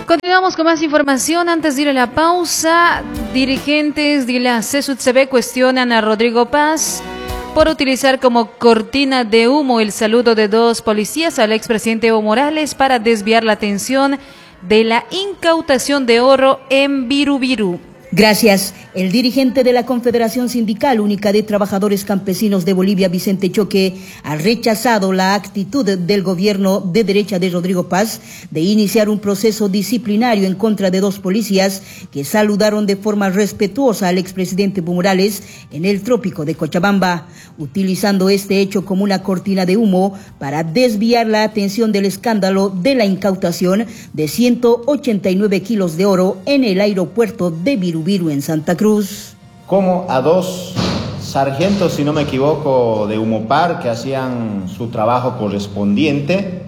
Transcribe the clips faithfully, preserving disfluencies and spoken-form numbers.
Continuamos con más información. Antes de ir a la pausa, dirigentes de la C E S U T C B cuestionan a Rodrigo Paz por utilizar como cortina de humo el saludo de dos policías al expresidente Evo Morales para desviar la atención de la incautación de oro en Birubiru. Gracias. El dirigente de la Confederación Sindical Única de Trabajadores Campesinos de Bolivia, Vicente Choque, ha rechazado la actitud del gobierno de derecha de Rodrigo Paz de iniciar un proceso disciplinario en contra de dos policías que saludaron de forma respetuosa al expresidente Evo Morales en el trópico de Cochabamba, utilizando este hecho como una cortina de humo para desviar la atención del escándalo de la incautación de ciento ochenta y nueve kilos de oro en el aeropuerto de Birubiru en Santa Cruz. Como a dos sargentos, si no me equivoco, de Humopar que hacían su trabajo correspondiente,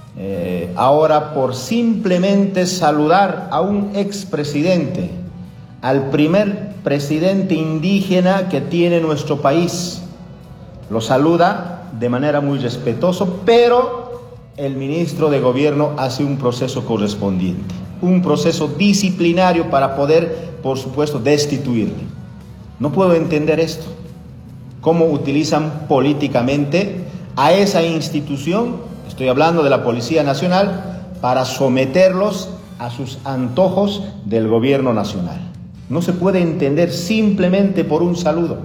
eh, ahora por simplemente saludar a un expresidente, al primer presidente indígena que tiene nuestro país, lo saluda de manera muy respetuosa, pero el ministro de gobierno hace un proceso correspondiente, un proceso disciplinario para poder, por supuesto, destituirle. No puedo entender esto, cómo utilizan políticamente a esa institución, estoy hablando de la Policía Nacional, para someterlos a sus antojos del gobierno nacional. No se puede entender simplemente por un saludo.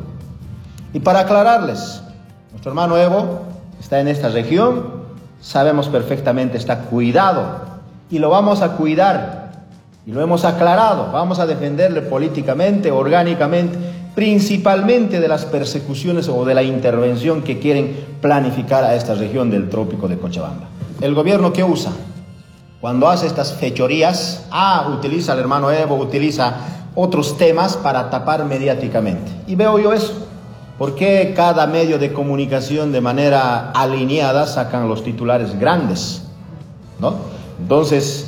Y para aclararles, nuestro hermano Evo está en esta región, sabemos perfectamente, está cuidado y lo vamos a cuidar. Y lo hemos aclarado, vamos a defenderle políticamente, orgánicamente, principalmente de las persecuciones o de la intervención que quieren planificar a esta región del trópico de Cochabamba. ¿El gobierno qué usa? Cuando hace estas fechorías, ah, utiliza al hermano Evo, utiliza otros temas para tapar mediáticamente. Y veo yo eso. ¿Por qué cada medio de comunicación de manera alineada sacan los titulares grandes? ¿No? Entonces,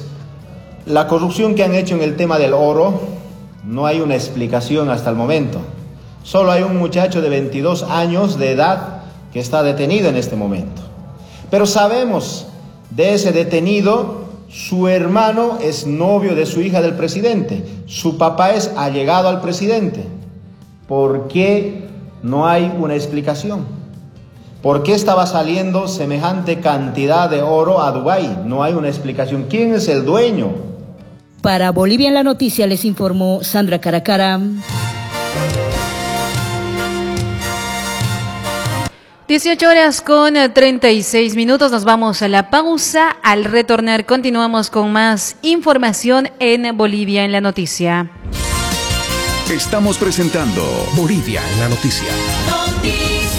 la corrupción que han hecho en el tema del oro, no hay una explicación hasta el momento. Solo hay un muchacho de veintidós años de edad que está detenido en este momento. Pero sabemos de ese detenido, su hermano es novio de su hija del presidente, su papá es allegado al presidente. ¿Por qué no hay una explicación? ¿Por qué estaba saliendo semejante cantidad de oro a Dubái? No hay una explicación. ¿Quién es el dueño? Para Bolivia en la Noticia les informó Sandra Caracara. dieciocho horas con treinta y seis minutos, nos vamos a la pausa. Al retornar continuamos con más información en Bolivia en la Noticia. Estamos presentando Bolivia en la Noticia. Noticia.